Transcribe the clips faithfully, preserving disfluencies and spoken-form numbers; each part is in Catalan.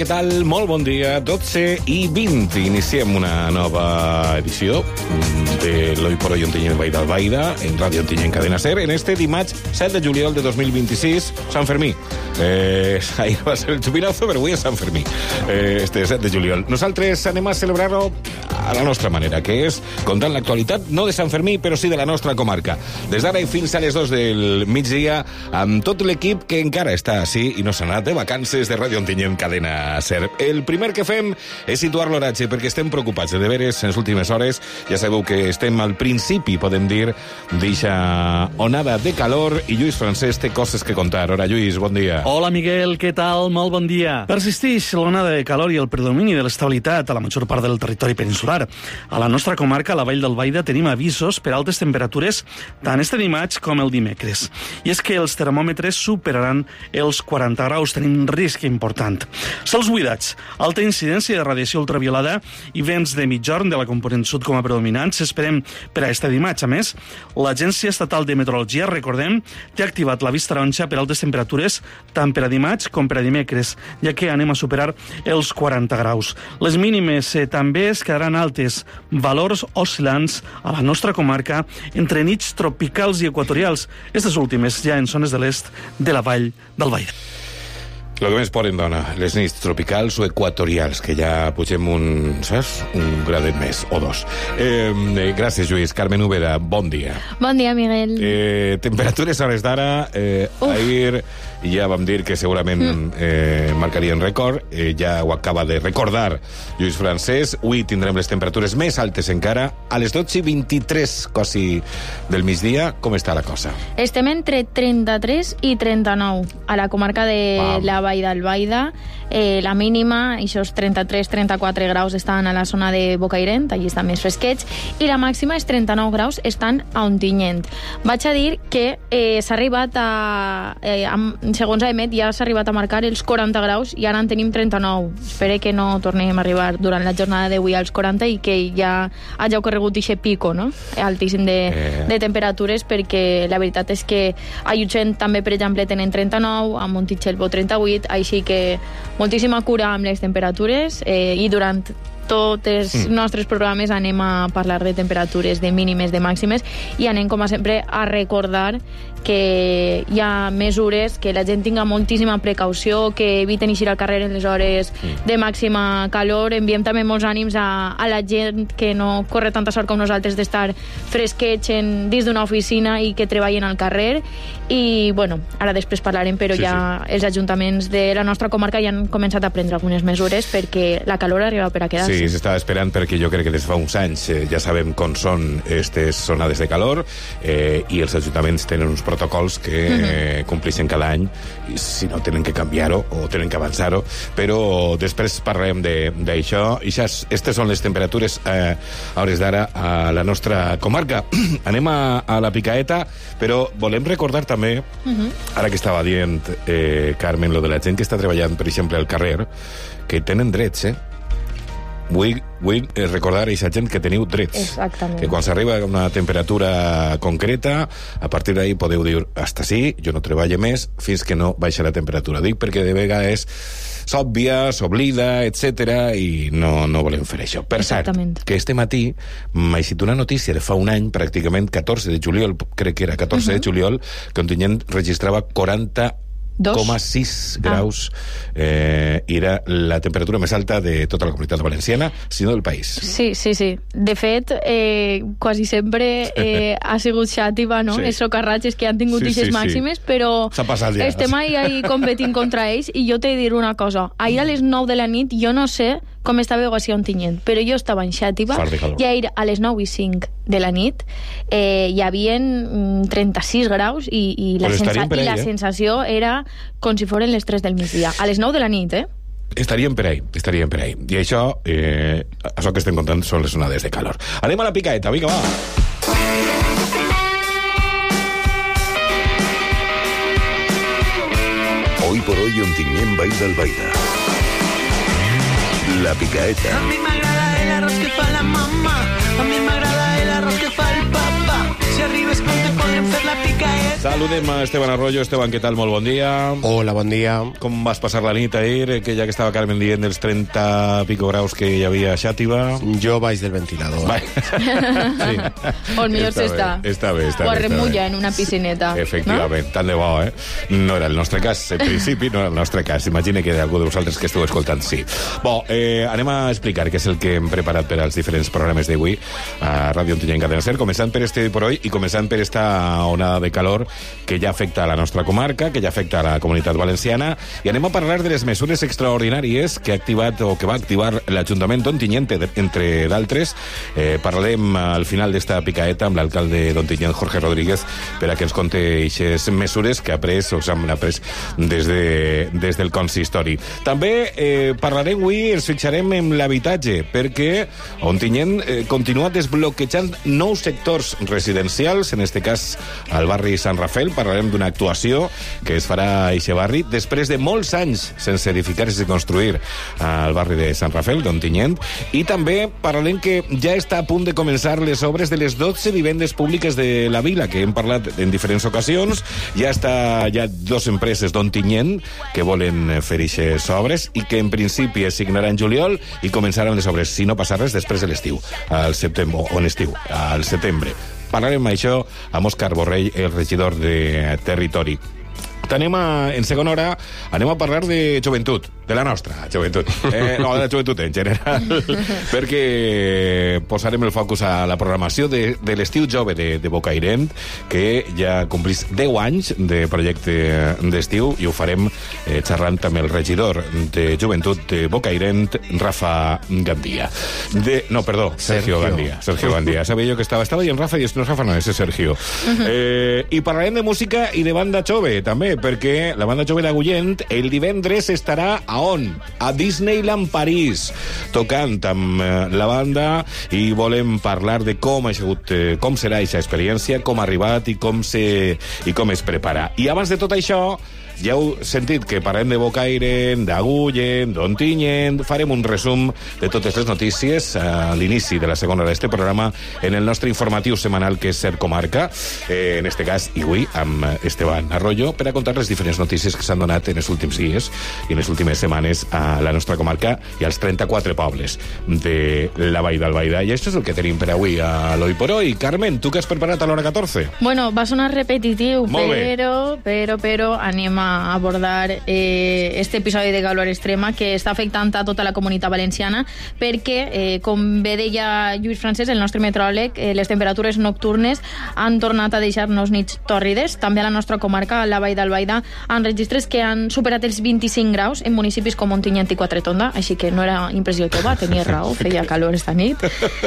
què tal? Molt bon dia. dotze i vint. Iniciem una nova edició de l'Hoy por Hoy Ontinyent Vall d'Albaida en Ràdio Ontinyent Cadena Ser en este dimarts set de juliol de dos mil vint-i-sis, Sant Fermí. Eh, ahir va ser el jubilazo, però avui és Sant Fermí. Eh, este set de juliol. Nosaltres anem a celebrar-ho a la nostra manera, que és contant l'actualitat, no de Sant Fermí, però sí de la nostra comarca. Des d'ara i fins a les dos del migdia, amb tot l'equip que encara està així i no s'ha anat de vacances de Ràdio Ontinyent Cadena Ser. El primer que fem és situar l'oratge, perquè estem preocupats de deberes en les últimes hores. Ja sabeu que estem al principi, podem dir, d'eixa onada de calor, i Lluís Francesc té coses que contar. Hola, Lluís, bon dia. Hola, Miguel, què tal? Molt bon dia. Persisteix l'onada de calor i el predomini de l'estabilitat a la major part del territori peninsular. A la nostra comarca, a la Vall d'Albaida, tenim avisos per altes temperatures tant este dimarts com el dimecres. I és que els termòmetres superaran els quaranta graus, tenim un risc important. Sols buidats, alta incidència de radiació ultraviolada i vents de mitjorn de la component sud com a predominants esperem per a este dimarts. A més, l'Agència Estatal de Meteorologia, recordem, té activat l'avis taronja per altes temperatures tant per a dimarts com per a dimecres, ja que anem a superar els quaranta graus. Les mínimes eh, també es quedaran altes, valors oscil·lants a la nostra comarca entre nits tropicals i equatorials, aquestes últimes ja en zones de l'est de la Vall d'Albaida. El que més poden, dona, les nits tropicals o equatorials, que ja pugem un, saps? Un gradet més, o dos. Eh, eh, gràcies, Lluís. Carmen Úbeda, bon dia. Bon dia, Miguel. Eh, temperatures a hores d'ara. Eh, ahir ja vam dir que segurament mm. eh, marcarien rècord. Eh, ja ho acaba de recordar Lluís Francesc. Avui tindrem les temperatures més altes encara. A les dotze i vint-i-tres, quasi del migdia, com està la cosa? Estem entre trenta-tres i trenta-nou a la comarca de Pam. la Vall d'Albaida. Eh, la mínima, aquests trenta-tres trenta-quatre graus estan a la zona de Bocairent, allí estan més fresquets, i la màxima és trenta-nou graus, estan a Ontinyent. Vaig a dir que eh, s'ha arribat a... Eh, amb, segons a Emet, ja s'ha arribat a marcar els quaranta graus i ara en tenim trenta-nou. Espero que no tornem a arribar durant la jornada d'avui als quaranta i que ja hagi corregut aquest pico, no? Altíssim de, eh. de temperatures, perquè la veritat és que a Llutxent també, per exemple, tenen trenta-nou, a Montitxelvo trenta-vuit, així que moltíssima cura amb les temperatures eh, i durant tots els mm. nostres programes anem a parlar de temperatures, de mínimes, de màximes, i anem, com a sempre, a recordar que hi ha mesures, que la gent tinga moltíssima precaució, que eviten eixir al carrer en les hores mm. de màxima calor. Enviem també molts ànims a, a la gent que no corre tanta sort com nosaltres d'estar fresquets en, dins d'una oficina i que treballen al carrer. I, bueno, ara després parlarem, però sí, ja sí. els ajuntaments de la nostra comarca ja han començat a prendre algunes mesures perquè la calor arriba per a quedar-se. Sí, s'estava esperant perquè jo crec que des fa uns anys eh, ja sabem com són aquestes onades de calor eh, i els ajuntaments tenen uns protocols que eh, uh-huh. complixen cada any, i si no tenen que canviar-ho o tenen que avançar-ho, però després parlem d'això. I ja, aquestes són les temperatures eh, a hores d'ara a la nostra comarca. Anem a, a la picaeta, però volem recordar també, uh-huh. ara que estava dient eh, Carmen, lo de la gent que està treballant, per exemple, al carrer, que tenen drets, eh? Vull, vull recordar a aquesta gent que teniu drets. Exactament. Que quan s'arriba a una temperatura concreta, a partir d'ahí podeu dir hasta sí, jo no treballo més, fins que no baixa la temperatura. Dic perquè de vegades s'òbvia, s'oblida, etcètera, i no, no volem fer això. Per cert, que este matí m'ha eixit una notícia de fa un any, pràcticament catorze de juliol, crec que era catorze uh-huh. de juliol, que Ontinyent registrava quaranta coma sis graus. Eh, era la temperatura més alta de tota la comunitat valenciana, sinó del país. Sí, sí, sí. De fet, eh, quasi sempre eh, ha sigut xàtiva, no? Sí. Els socarratges que han tingut sí, eixes sí, màximes, sí. però ja. estem ahí, ahí competint contra ells, i jo t'he de dir una cosa. Ahir a les nou de la nit, jo no sé com estàveu a Ontinyent, però jo estava en xàtiva, i ahir a les nou i cinc de la nit eh, hi havia trenta-sis graus i, i, la, sensa ahí, i la eh? sensació era com si foren les tres del migdia. A les nou de la nit, eh? Estaríem per ahí, estaríem per ahí. I això, eh, això que estem contant són les onades de calor. Anem a la picaeta, vinga, va! Hoy por hoy Ontinyent Vall d'Albaida. La picaeta. A mi m'agrada el arroz que fa la mamá, a mi m'agrada el arroz que fa el papá. Si arriba descompte podrem fer la picaeta. Saludem a Esteban Arroyo. Esteban, què tal? Molt bon dia. Hola, bon dia. Com vas passar la nit ahir? Que ja que estava Carmen dient dels trenta pico graus que hi havia a Xàtiva. Jo baix del ventilador. Va. Sí. O el millor s'està. Està bé, està bé. O es remulla en una piscineta. Efectivament, no? Tant de bo, eh? No era el nostre cas, en principi, no era el nostre cas. Imagina que algú de vosaltres que esteu escoltant, sí. Bo, eh, anem a explicar què és el que hem preparat per als diferents programes d'avui a Ràdio Ontinyent Cadena Ser, començant per este por hoy i començant per esta onada de calor que ja afecta a la nostra comarca, que ja afecta a la comunitat valenciana, i anem a parlar de les mesures extraordinàries que ha activat o que va activar l'Ajuntament d'Ontinyent, entre d'altres. Eh, parlarem al final d'esta picaeta amb l'alcalde d'Ontinyent, Jorge Rodríguez, per a que ens conte aquestes mesures que ha pres o s'han pres des, de, des del consistori. També eh, parlarem avui, ens fixarem en l'habitatge, perquè Ontinyent eh, continua desbloquejant nous sectors residencials, en este cas al barri Sant Rafael. Parlarem d'una actuació que es farà a eixe barri després de molts anys sense edificar-se i construir al barri de Sant Rafael, d'Ontinyent. I també parlarem que ja està a punt de començar les obres de les dotze vivendes públiques de la vila, que hem parlat en diferents ocasions. Ja està, hi ha dues empreses d'Ontinyent que volen fer aquestes obres i que en principi es signaran en juliol i començaran les obres, si no passa res, després de l'estiu, al setembre, o en estiu, al setembre. Parlarem això amb Òscar Borrell, el regidor de Territori. Anem a, en segona hora anem a parlar de joventut, de la nostra joventut, eh, no, de la joventut en general, perquè posarem el focus a la programació de, de l'estiu jove de, de Bocairent, que ja complís deu anys de projecte d'estiu, i ho farem eh, xerrant amb el regidor de joventut de Bocairent, Rafa Gandia. De, no, perdó, Sergio, Sergio Gandia. Sergio Gandia. Sabia jo que estava, estava dient Rafa i no, Rafa no, és Sergio. Eh, I parlarem de música i de banda jove, també, perquè la banda jove d'Agullent el divendres estarà a on? A Disneyland París, tocant amb eh, la banda, i volem parlar de com ha sigut, eh, com serà aquesta experiència, com ha arribat i com, se, i com es prepara. I abans de tot això, ja heu sentit que parlem de Bocairent, d'Agullent, d'Ontinyent. Farem un resum de totes les notícies a l'inici de la segona hora d'este programa en el nostre informatiu setmanal, que és Ser Comarca, eh, en este cas, i avui, amb Esteban Arroyo, per a contar les diferents notícies que s'han donat en els últims dies i en les últimes setmanes a la nostra comarca i als trenta-quatre pobles de la Vall d'Albaida. I això és el que tenim per avui a l'Hoy por Hoy. Carmen, tu què has preparat a l'hora catorze? Bueno, va sonar repetitiu, però, però, però anem a abordar eh, este episodi de calor extrema que està afectant a tota la comunitat valenciana, perquè, eh, com bé deia Lluís Francesc, el nostre meteoròleg, eh, les temperatures nocturnes han tornat a deixar-nos nits tòrrides. També a la nostra comarca, a la Vall d'Albaida, han registres que han superat els vint-i-cinc graus en municipis com Ontinyent i Quatretonda, així que no era impressió teva, tenia raó, feia calor esta nit.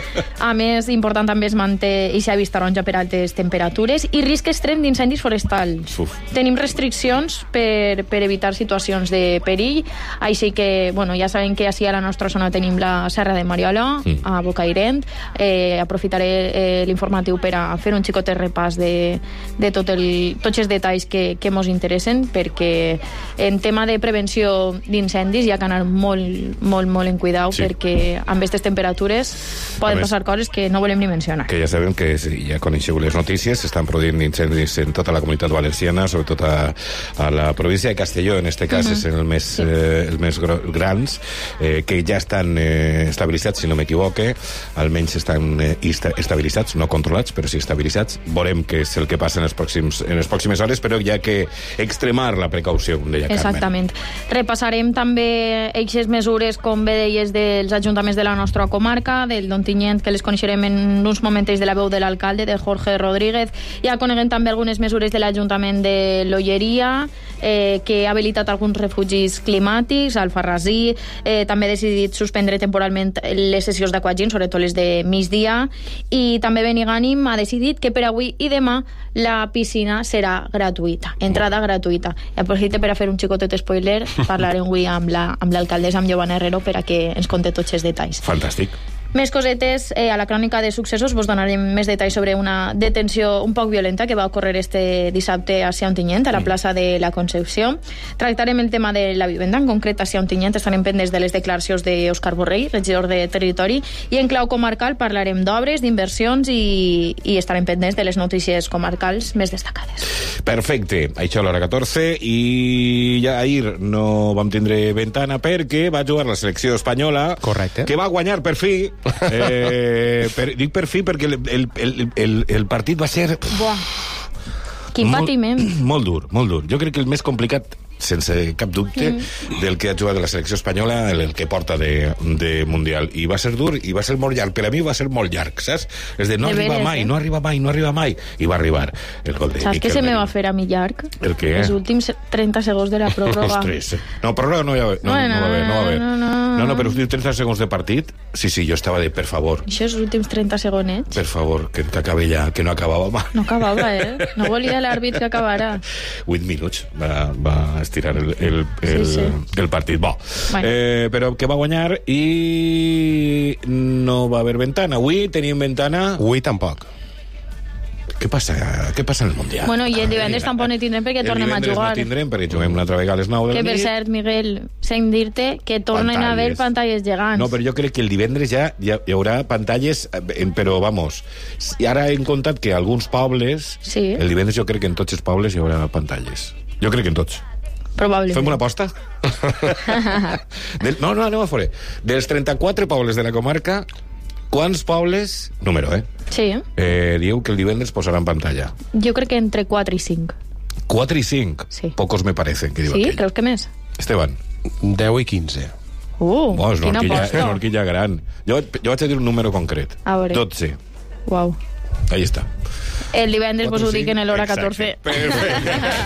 A més, important també es manté eixa vista taronja per altes temperatures i risc extrem d'incendis forestals. Uf. Tenim restriccions per, per evitar situacions de perill, així que, bueno, ja sabem que així a la nostra zona tenim la Serra de Mariola, mm. a Bocairent. Eh, aprofitaré eh, l'informatiu per a fer un xicotet repàs de, de tot el, tots els detalls que, que mos interessen, perquè en tema de prevenció d'incendis hi ha que anar molt, molt, molt en cuidau, sí. perquè amb aquestes temperatures poden més, passar coses que no volem ni mencionar. Que ja sabem que ja coneixeu les notícies, s'estan produint incendis en tota la comunitat valenciana, sobretot a, a la província de Castelló, en este cas, uh -huh. és el més, sí. eh, el més grans, eh, que ja estan eh, estabilitzats, si no m'equivoque, almenys estan eh, estabilitzats, no controlats, però sí estabilitzats. Veurem què és el que passa en les, pròxims, en les pròximes hores, però hi ha que extremar la precaució, com deia Carmen. Exactament. Repassarem també eixes mesures, com bé deies, dels ajuntaments de la nostra comarca, del d'Ontinyent, que les coneixerem en uns moments de la veu de l'alcalde, de Jorge Rodríguez. Ja coneguem també algunes mesures de l'Ajuntament de l'Olleria, eh, que ha habilitat alguns refugis climàtics, Alfarrasí, eh, també ha decidit suspendre temporalment les sessions d'aquagin, sobretot les de migdia, i també Benigànim ha decidit que per avui i demà la piscina serà gratuïta, entrada gratuïta. I aprofite per a fer un xicotet spoiler, parlarem avui amb la, amb l'alcaldessa, amb Giovanna Herrero, per a que ens conte tots els detalls. Fantàstic. Més cosetes, eh, a la crònica de successos vos donarem més detalls sobre una detenció un poc violenta que va ocórrer este dissabte a Sia Ontinyent, a la plaça de la Concepció. Tractarem el tema de la vivenda, en concret a Sia Ontinyent estarem pendents de les declaracions d'Òscar Borrell, regidor de Territori, i en clau comarcal parlarem d'obres, d'inversions i, i estarem pendents de les notícies comarcals més destacades. Perfecte, això a l'hora catorze, i ja ahir no vam tindre ventana perquè va jugar la selecció espanyola. Correcte. Que va guanyar per fi. Eh, per, dic per fi perquè el, el, el, el, el partit va ser... Buah, quin molt, patiment. Molt dur, molt dur. Jo crec que el més complicat, sense cap dubte, mm. del que ha jugat de la selecció espanyola, el, el que porta de, de Mundial. I va ser dur, i va ser molt llarg. Per a mi va ser molt llarg, saps? És de no de arriba veres, mai, eh? no arriba mai, no arriba mai. I va arribar el gol de Saps Miquel què se me Merino. va fer a mi llarg? El què? Els últims trenta segons de la pròrroga. Ostres. No, pròrroga no hi va, no, Bueno, no va haver, no va haver. no, no. No, no, però els trenta segons de partit, sí, sí, jo estava de, per favor, Això és els últims trenta segons. per favor, que, que acabi ja, que no acabava mai. No acabava, eh? No volia l'àrbit que acabara. vuit minuts va, va estirar el, el, el, Sí, sí. el partit. Bo. Bueno. Eh, però que va guanyar i no va haver ventana. Avui tenim ventana... Avui tampoc. Què passa? Què passa en el Mundial? Bueno, i el divendres tampoc no tindrem perquè tornem a El jugar. divendres no tindrem perquè juguem una altra vegada a les nou del Que per nit. cert, Miguel, sent dir-te que tornen a haver Pantalles. pantalles gegants. No, però jo crec que el divendres ja, ja hi haurà pantalles, eh, però, vamos, i ara hem contat que alguns pobles, Sí. el divendres jo crec que en tots els pobles hi haurà pantalles. Jo crec que en tots. Probablement. Fem una aposta? Del, no, no, anem a fora. Dels trenta-quatre pobles de la comarca, quants pobles, número, eh, Sí, eh dieu que el divendres posaran pantalla? jo crec que entre quatre i cinc. quatre i cinc? Sí. Pocos me parecen, que diu Sí? aquell. Creus que més? Esteban. deu i quinze. Uh, Oh, és una quina horquilla, aposta. és una horquilla gran. Jo, jo vaig a dir un número concret. A veure. dotze. Uau. Ahí està. El divendres vos ho quatre, dic en l'hora cinc, catorze. exacte. Perfecte.